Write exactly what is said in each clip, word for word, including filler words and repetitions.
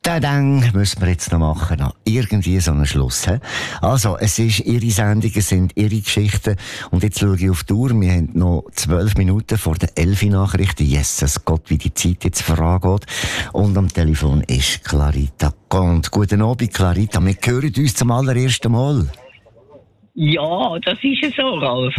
Dann müssen wir jetzt noch machen. Noch irgendwie so einen Schluss. He? Also, es ist Ihre Sendungen, es sind Ihre Geschichten. Und jetzt schaue ich auf die Uhr. Wir haben noch zwölf Minuten vor der elf Nachrichten. Jesus Gott, wie die Zeit jetzt vorangeht. Und am Telefon ist Clarita Gond. Guten Abend, Clarita. Wir hören uns zum allerersten Mal. Ja, das ist es so, Ralf.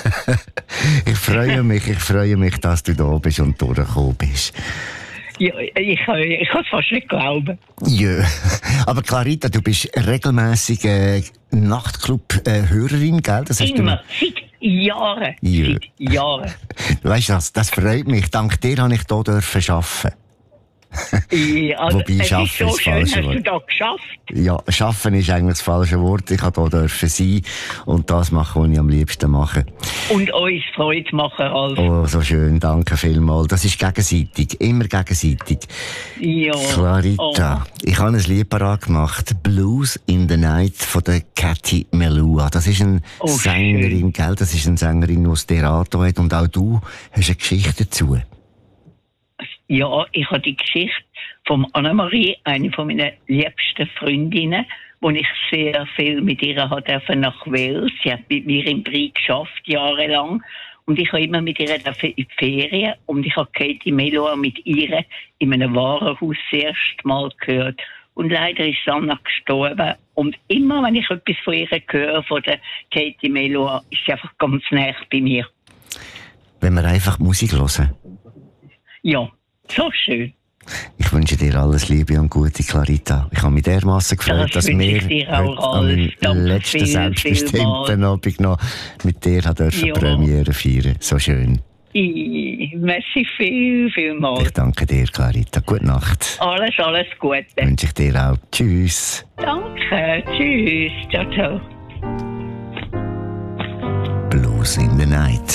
Ich freue mich, ich freue mich, dass du da bist und durchgekommen bist. Ja, ich, ich kann es fast nicht glauben. Ja, aber Clarita, du bist regelmäßige Nachtclub-Hörerin, gell? Das hast Immer, du... seit Jahren. Ja. Seit Jahren. Weißt du was, das freut mich. Dank dir habe ich hier dürfen arbeiten. Ja, also, Wobei, es arbeiten ist so ist das schön, falsche hast Wort. du da geschafft. Ja, arbeiten ist eigentlich das falsche Wort. Ich habe hier dürfen sein und das machen, was ich am liebsten mache. Und uns Freude machen, Ralf. Oh, so schön, danke vielmals. Das ist gegenseitig, immer gegenseitig. Ja. Clarita, Oh. ich habe ein Lied parat gemacht, Blues in the Night von der Cathy Melua. Das ist eine Oh, Sängerin, gell? Das ist eine Sängerin, die das Theater hat und auch du hast eine Geschichte dazu. Ja, ich habe die Geschichte von Annemarie, eine von meinen liebsten Freundinnen, wo ich sehr viel mit ihr hat dürfen nach Wales. Sie hat mit mir im Brie geschafft, jahrelang. Und ich habe immer mit ihr in die Ferien. Und ich habe Katie Melua mit ihr in einem Warenhaus das erste Mal gehört. Und leider ist Anna gestorben. Und immer, wenn ich etwas von ihr höre, von der Katie Melua, ist sie einfach ganz nah bei mir. Wenn wir einfach Musik hören. Ja, so schön. Ich wünsche dir alles Liebe und Gute, Clarita. Ich habe mich dermassen gefreut, Das dass wünsche wir ich dir auch, heute an meinem Danke letzten viel, selbstbestimmten Abend noch mit dir dürfen Ja. Premiere feiern. So schön. Ich, merci viel, viel mal. Ich danke dir, Clarita. Gute Nacht. Alles, alles Gute. Wünsche ich dir auch. Tschüss. Danke, tschüss, ciao, ciao. Blues in the Night.